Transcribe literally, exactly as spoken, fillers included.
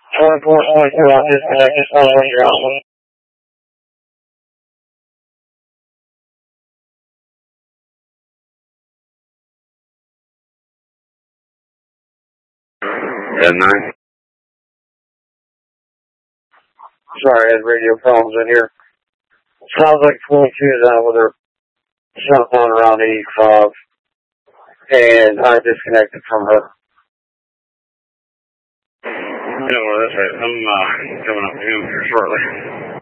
Unfortunately, too, I disconnected from the radio outlet. ten nine. Sorry, I had radio problems in here. Sounds like twenty-two is out with her something around eighty-five. And I disconnected from her. Yeah, well, that's right. I'm uh, coming up to him here shortly.